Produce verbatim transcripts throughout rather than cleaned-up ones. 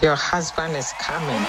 Your husband is coming.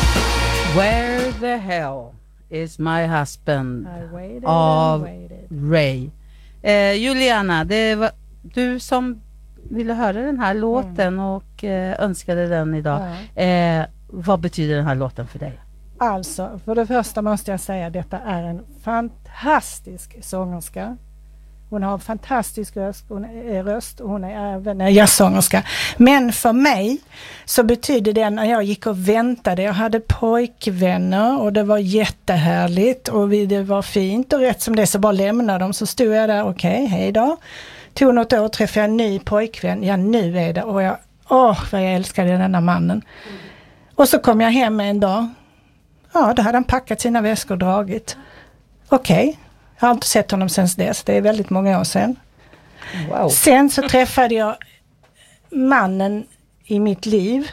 Where the hell is my husband? I waited Av and waited. Ray. Eh, Juliana, det var du som ville höra den här låten mm. och eh, önskade den idag. Ja. Eh, vad betyder den här låten för dig? Alltså, för det första måste jag säga att detta är en fantastisk sångerska. Hon har en fantastisk röst, hon är röst och hon är även en jazzsångerska. Men för mig så betyder det när jag gick och väntade, jag hade pojkvänner och det var jättehärligt och vi, det var fint och rätt som det så bara lämnade dem, så stod jag där, okej, okay, hej då. Tog något år och träffade jag en ny pojkvän, ja nu är det, och jag, åh vad jag älskade den här mannen. Mm. Och så kom jag hem en dag, ja då hade han packat sina väskor och dragit. Okej. Okay. Jag har inte sett honom sen dess. Det är väldigt många år sedan. Wow. Sen så träffade jag mannen i mitt liv.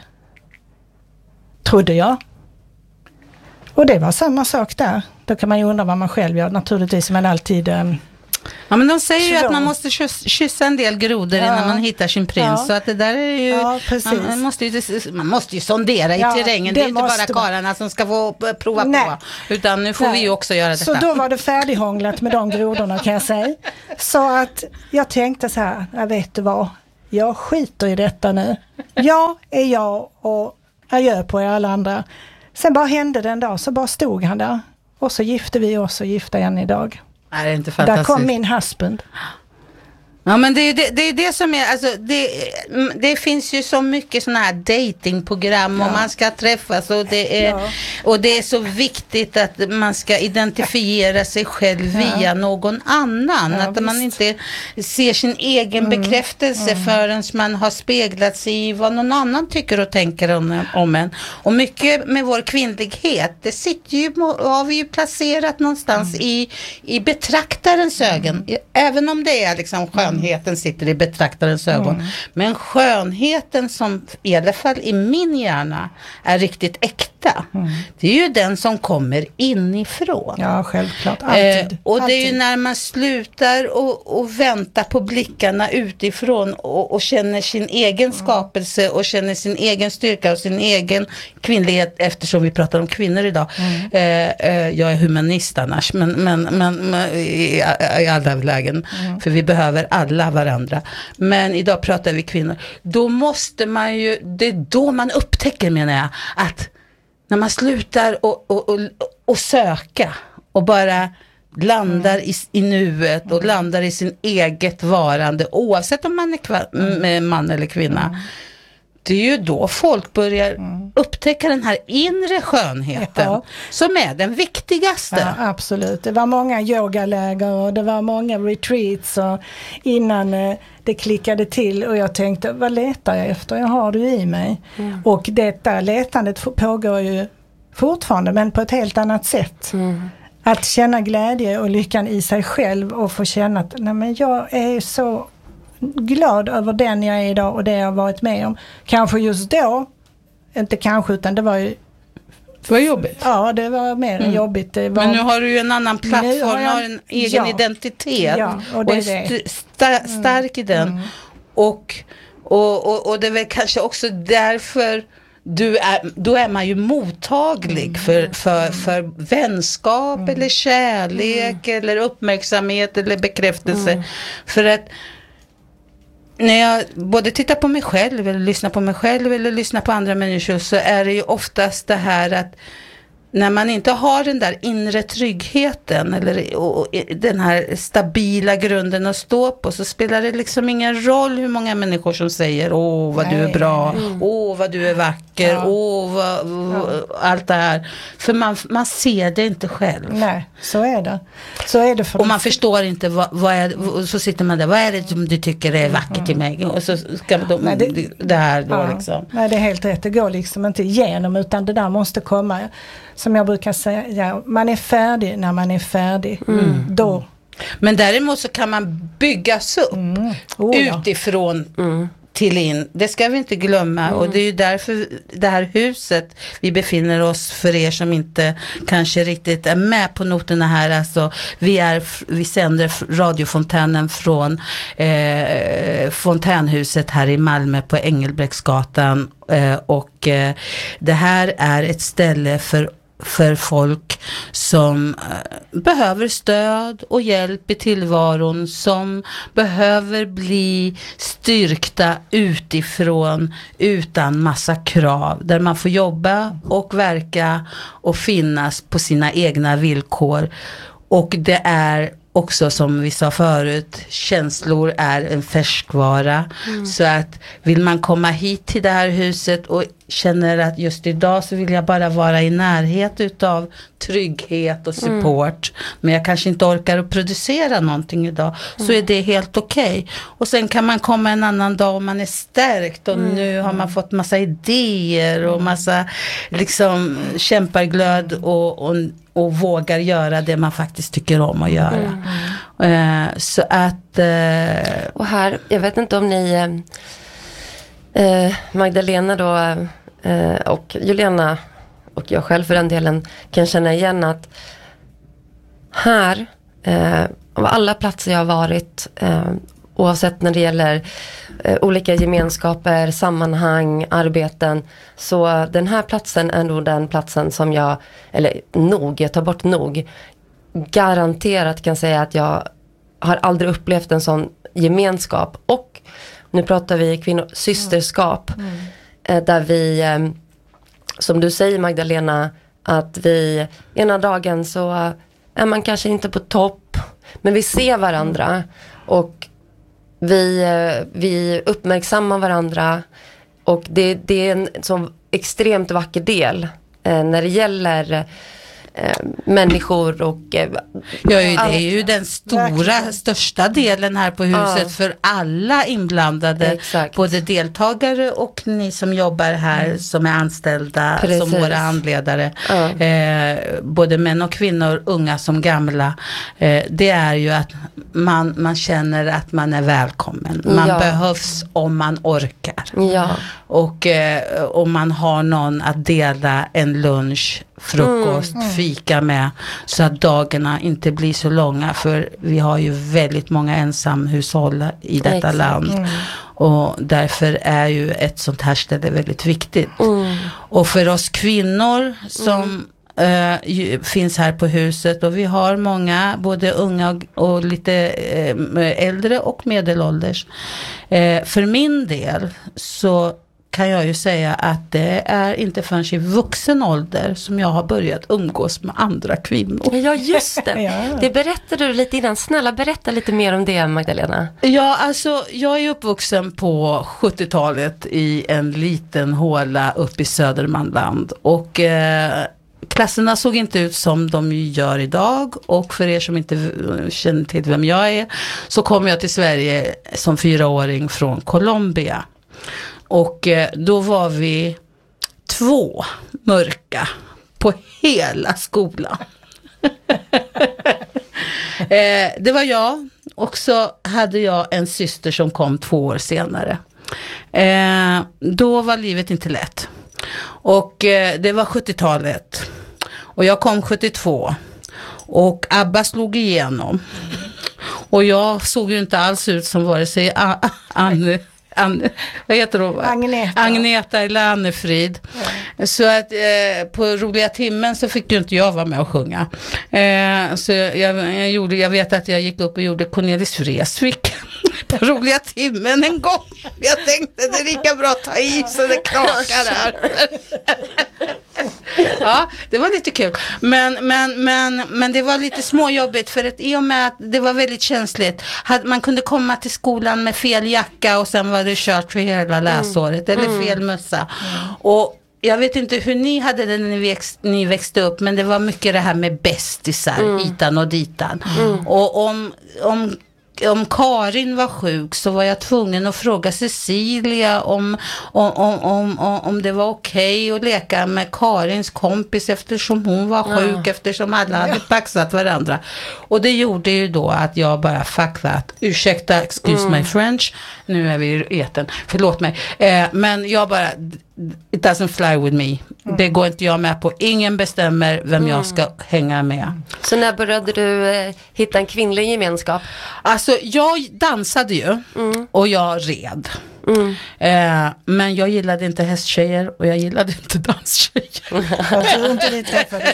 Trodde jag. Och det var samma sak där. Då kan man ju undra vad man själv gör. Naturligtvis är man alltid... Um, ja, men de säger ju att man måste kyssa en del grodor ja. innan man hittar sin prins. Ja. Så att det där är ju... Ja, man, man, måste ju man måste ju sondera i ja, terrängen. Det, det är inte bara karlarna som ska få prova Nej. på. Utan nu får Nej. vi ju också göra detta. Så då var det färdighånglat med de grodorna kan jag säga. Så att jag tänkte så här, jag vet du vad, jag skiter i detta nu. Jag är jag och jag gör på er alla andra. Sen bara hände det en dag, så bara stod han där. Och så gifte vi oss och gifta igen idag. Nej, det är inte fantastiskt. Där kom min husband. Ja, men det är det, det är det som är, alltså det, det finns ju så mycket såna här datingprogram ja. och man ska träffas och det är ja. och det är så viktigt att man ska identifiera sig själv via ja. någon annan, ja, att visst. man inte ser sin egen mm. bekräftelse mm. förrän man har speglat sig i vad någon annan tycker och tänker om, om en. Och mycket med vår kvinnlighet, det sitter ju, har vi ju placerat någonstans mm. i, i betraktarens ögon, mm. även om det är liksom skön skönheten sitter i betraktarens ögon. Mm. Men skönheten som i alla fall i min hjärna är riktigt äkta. Mm. Det är ju den som kommer inifrån. Ja, självklart. Alltid. Eh, och Alltid. det är ju när man slutar och, och vänta på blickarna utifrån och, och känner sin egen skapelse och känner sin egen styrka och sin egen kvinnlighet, eftersom vi pratar om kvinnor idag. Mm. Eh, eh, jag är humanist annars, men, men, men, men i, i alla lägen. Mm. För vi behöver alla varandra. Men idag pratar vi kvinnor. Då måste man ju, det är då man upptäcker, menar jag, att när man slutar och, och, och, och söka och bara landar mm. i, i nuet och mm. landar i sin eget varande, oavsett om man är kva- mm. man eller kvinna. Mm. Det är ju då folk börjar mm. upptäcka den här inre skönheten ja. som är den viktigaste. Ja, absolut. Det var många yogaläger och det var många retreats och innan eh, det klickade till och jag tänkte, vad letar jag efter? Jag har det i mig. Mm. Och detta letandet pågår ju fortfarande, men på ett helt annat sätt. Mm. Att känna glädje och lyckan i sig själv och få känna att nej, men jag är så glad över den jag är idag och det jag har varit med om. Kanske just då, inte kanske utan det var ju det var jobbigt. Ja, det var mer mm. jobbigt. Det var, men nu har du ju en annan plattform, nu har, jag, har en egen ja, identitet ja, och, det och är st- sta- stark mm. i den. Mm. Och, och, och, och det är väl kanske också därför du är, då är man ju mottaglig mm. för, för, för vänskap mm. eller kärlek mm. eller uppmärksamhet eller bekräftelse. Mm. För att när jag både tittar på mig själv eller lyssnar på mig själv eller lyssnar på andra människor, så är det ju oftast det här att när man inte har den där inre tryggheten eller och, och, den här stabila grunden att stå på, så spelar det liksom ingen roll hur många människor som säger åh vad Nej. du är bra, mm. åh vad du är vacker, ja. åh vad, ja. allt det här. För man, man ser det inte själv. Nej, så är det. Så är det för och man förstår inte vad, vad är, och så sitter man där, vad är det som du tycker är vackert mm. i mig? Och så ska de, Nej, det, det här då ja. liksom. Nej, det är helt rätt. Det går liksom inte igenom, utan det där måste komma. Som jag brukar säga, ja, man är färdig när man är färdig. Mm. Då. Men däremot så kan man byggas upp mm. oh, ja. utifrån mm. till in. Det ska vi inte glömma. Mm. Och det är ju därför det här huset vi befinner oss, för er som inte kanske riktigt är med på noterna här. Alltså, vi, är, vi sänder radiofontänen från eh, fontänhuset här i Malmö på Engelbrektsgatan. Eh, och eh, det här är ett ställe för för folk som uh, behöver stöd och hjälp i tillvaron, som behöver bli styrkta utifrån utan massa krav, där man får jobba och verka och finnas på sina egna villkor. Och det är också, som vi sa förut, känslor är en färskvara. Mm. Så att vill man komma hit till det här huset och känner att just idag så vill jag bara vara i närhet utav trygghet och support, mm. men jag kanske inte orkar att producera någonting idag, mm. så är det helt okej. Okay. Och sen kan man komma en annan dag och man är stärkt och mm. nu har man fått massa idéer och massa liksom kämparglöd och, och, och vågar göra det man faktiskt tycker om att göra. Mm. Uh, så att uh, och här, jag vet inte om ni uh, Magdalena då uh, och Juliana och jag själv för den delen kan känna igen att här uh, av alla platser jag har varit, uh, oavsett när det gäller uh, olika gemenskaper, sammanhang, arbeten, så den här platsen är nog den platsen som jag, eller nog, jag tar bort nog, garanterat kan säga att jag har aldrig upplevt en sån gemenskap. Och nu pratar vi kvinnor, systerskap, mm. Mm. där vi, som du säger Magdalena, att vi ena dagen så är man kanske inte på topp, men vi ser varandra och vi, vi uppmärksammar varandra, och det, det är en sån extremt vacker del när det gäller människor och eh, ja, det är ju den stora, verkligen. Största delen här på huset, ja. För alla inblandade, exakt. Både deltagare och ni som jobbar här, mm. som är anställda, precis. Som våra handledare, ja. eh, både män och kvinnor, unga som gamla, eh, det är ju att man, man känner att man är välkommen, man ja. Behövs om man orkar, ja. Och eh, om man har någon att dela en lunch, frukost, mm, mm. fika med, så att dagarna inte blir så långa, för vi har ju väldigt många ensamhushåll i detta Exakt. Land, mm. och därför är ju ett sånt här ställe väldigt viktigt, mm. och för oss kvinnor som mm. uh, ju, finns här på huset, och vi har många, både unga och, och lite uh, äldre och medelålders, uh, för min del så kan jag ju säga att det är inte förrän i vuxen ålder som jag har börjat umgås med andra kvinnor. Ja, just det. ja. Det berättade du lite innan. Snälla, berätta lite mer om det, Magdalena. Ja, alltså jag är uppvuxen på sjuttiotalet i en liten håla uppe i Södermanland, och eh, klasserna såg inte ut som de gör idag, och för er som inte känner till vem jag är, så kom jag till Sverige som fyraåring från Colombia. Och eh, då var vi två mörka på hela skolan. eh, det var jag, och så hade jag en syster som kom två år senare. Eh, då var livet inte lätt. Och eh, det var sjuttiotalet. Och jag kom sjuttiotvå. Och ABBA slog igenom. Och jag såg ju inte alls ut som vare sig Anne... An, vad heter hon? Agneta. Agneta eller Annefrid. Ja. Så att eh, på roliga timmen så fick ju inte jag vara med och sjunga. Eh, så jag, jag, gjorde, jag vet att jag gick upp och gjorde Cornelis Vreeswijk på roliga timmen en gång. Jag tänkte det är lika bra att ta i så det knakar här. Ja, det var lite kul. Men, men, men, men det var lite småjobbigt, för att i och med att det var väldigt känsligt. Man kunde komma till skolan med fel jacka och sen var det kört för hela läsåret. Mm. Eller fel mössa. Mm. Och jag vet inte hur ni hade det när ni växt, ni växte upp, men det var mycket det här med bästisar, mm. hitan och ditan. Mm. Och om, om om Karin var sjuk så var jag tvungen att fråga Cecilia om, om, om, om, om det var okej okay att leka med Karins kompis eftersom hon var sjuk, ja. eftersom alla hade paxat varandra. Och det gjorde ju då att jag bara fuck that. Ursäkta, excuse mm. my French. Nu är vi i eten. Förlåt mig. Eh, men jag bara, it doesn't fly with me. Mm. Det går inte jag med på. Ingen bestämmer vem mm. jag ska hänga med. Så när började du eh, hitta en kvinnlig gemenskap? Alltså jag dansade ju mm. och jag red. Mm. Eh, men jag gillade inte hästtjejer och jag gillade inte danstjejer. Jag tror inte vi träffades.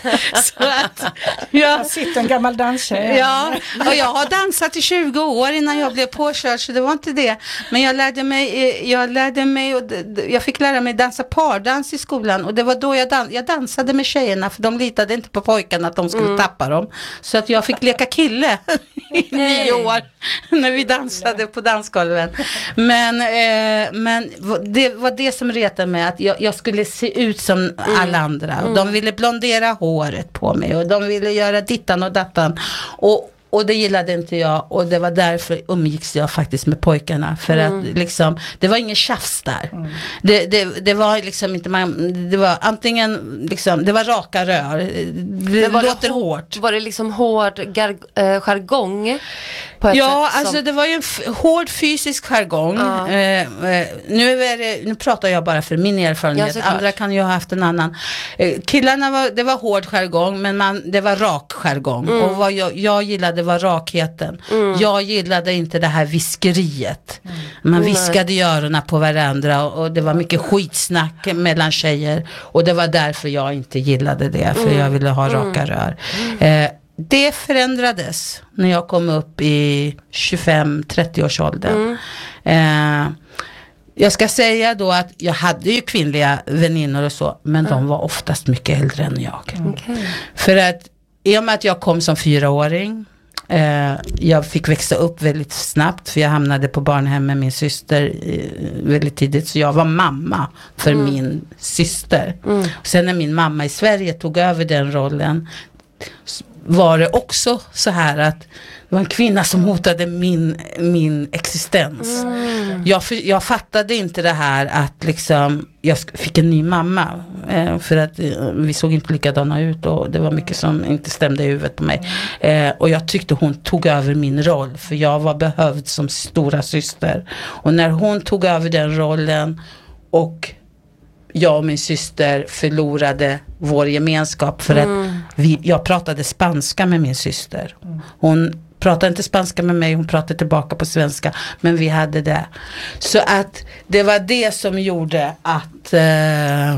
Så att jag, jag sitter en gammal danstjej. Ja, och jag har dansat i tjugo år innan jag blev påkörd, så det var inte det. Men jag lärde mig, jag lärde mig och jag fick lära mig dansa pardans i skolan, och det var då jag, dans, jag dansade med tjejerna, för de litade inte på pojkarna att de skulle mm. tappa dem. Så att jag fick leka kille i nio år när vi dansade på dansgolven. Men Eh, men det var det som retade mig, att jag, jag skulle se ut som mm. alla andra. Och de ville blondera håret på mig och de ville göra dittan och dattan. Och Och det gillade inte jag, och det var därför umgicks jag faktiskt med pojkarna, för mm. att liksom, det var ingen tjafs där. Mm. Det, det, det var liksom inte, man, det var antingen liksom, det var raka rör. Det var låter det hårt. Var det liksom hård gar, äh, jargong? På ett ja, sätt alltså som... det var ju en f- hård fysisk jargong. Ja. Eh, eh, nu, är det, nu pratar jag bara för min erfarenhet. Ja, andra kan ju ha haft en annan. Eh, killarna var, det var hård jargong, men man, det var rak jargong. Mm. Och vad jag, jag gillade var rakheten. Mm. Jag gillade inte det här viskeriet. Mm. Man viskade i öronen på varandra, och, och det var mycket skitsnack mellan tjejer. Och det var därför jag inte gillade det, för mm. jag ville ha raka mm. rör. Eh, Det förändrades när jag kom upp i tjugofem trettio års åldern. Mm. Eh, jag ska säga då att jag hade ju kvinnliga väninnor och så, men mm. de var oftast mycket äldre än jag. Mm. Okay. För att i och med att jag kom som fyraåring, eh, jag fick växa upp väldigt snabbt, för jag hamnade på barnhem med min syster eh, väldigt tidigt, så jag var mamma för mm. min syster. Mm. Och sen när min mamma i Sverige tog över den rollen, var det också så här att det var en kvinna som hotade min, min existens. Mm. Jag, jag fattade inte det här att liksom, jag fick en ny mamma. Eh, för att eh, vi såg inte likadana ut, och det var mycket som inte stämde i huvudet på mig. Eh, och jag tyckte hon tog över min roll, för jag var behövd som stora syster. Och när hon tog över den rollen, och jag och min syster förlorade vår gemenskap, för mm. att vi, jag pratade spanska med min syster. Hon pratade inte spanska med mig, hon pratade tillbaka på svenska, men vi hade det. Så att det var det som gjorde att eh,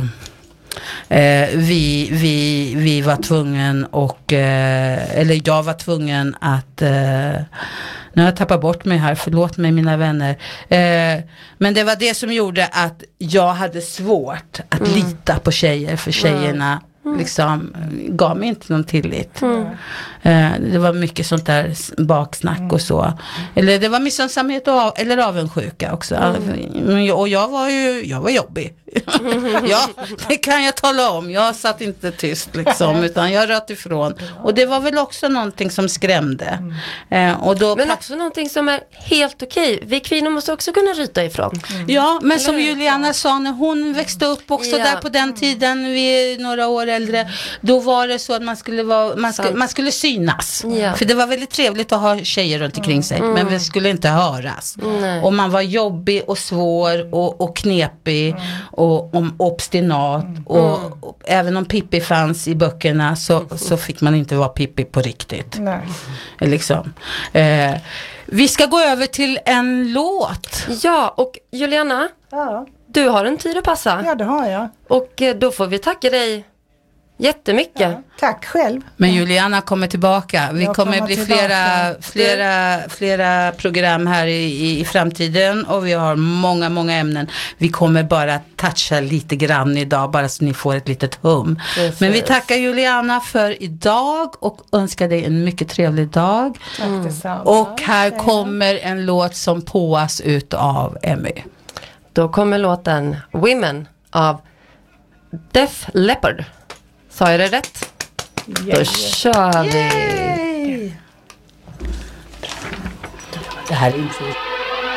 eh, vi, vi, vi var tvungen och eh, eller jag var tvungen att eh, nu har jag tappat bort mig här, förlåt mig mina vänner. Eh, men det var det som gjorde att jag hade svårt att mm. lita på tjejer, för tjejerna mm. liksom gav mig inte någon tillit. Mm. Eh, det var mycket sånt där baksnack mm. och så. Eller det var missunnsamhet och av, eller avundsjuka också. Mm. Och jag var ju, jag var jobbig. Ja, det kan jag tala om. Jag satt inte tyst liksom, utan jag röt ifrån. Och det var väl också någonting som skrämde. Mm. Eh, och då men också någonting som är helt okej. Vi kvinnor måste också kunna ryta ifrån. Mm. Ja, men eller som Juliana sa, när hon växte upp också ja. där på den tiden, vi är några år äldre, då var det så att man skulle vara, man skulle, man skulle synas. Ja. För det var väldigt trevligt att ha tjejer runt omkring sig, mm. men vi skulle inte höras. Mm. Och man var jobbig och svår och, och knepig mm. och om obstinat mm. och, och även om Pippi fanns i böckerna, så, så fick man inte vara Pippi på riktigt. Nej. Liksom. Eh, vi ska gå över till en låt. Ja, och Juliana, ja. du har en tid att passa. Ja, det har jag. Och eh, då får vi tacka dig jättemycket. Ja, tack själv. Men Juliana kommer tillbaka. Vi jag kommer, kommer bli tillbaka. flera, flera, flera program här i, i, i framtiden, och vi har många, många ämnen. Vi kommer bara toucha lite grann idag, bara så ni får ett litet hum. Precis. Men vi tackar Juliana för idag och önskar dig en mycket trevlig dag. Mm. Och här kommer en låt som påas ut av Emmy. Då kommer låten Women av Def Leppard. Sa jag det rätt? Yeah. Då kör vi! Yay! det här är inte